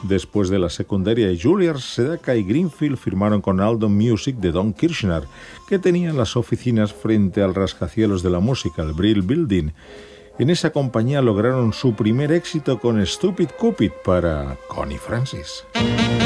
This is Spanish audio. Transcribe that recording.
Después de la secundaria, Juilliard, Sedaka y Greenfield firmaron con Aldo Music de Don Kirshner, que tenía las oficinas frente al rascacielos de la música, el Brill Building. En esa compañía lograron su primer éxito con Stupid Cupid para Connie Francis.